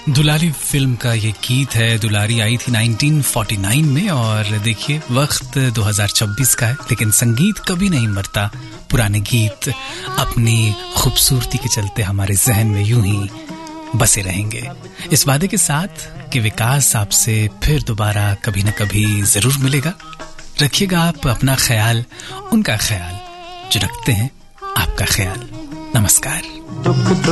दुलारी film का ये गीत है। दुलारी आई थी 1949 में और देखिए वक्त 2026 का है, लेकिन संगीत कभी नहीं मरता। पुराने गीत अपनी खूबसूरती के चलते हमारे जहन में यूं ही बसे रहेंगे, इस वादे के साथ कि विकास आपसे फिर दोबारा कभी न कभी जरूर मिलेगा। रखिएगा आप अपना ख्याल, उनका ख्याल जो रखते हैं आपका ख्याल। नमस्कार।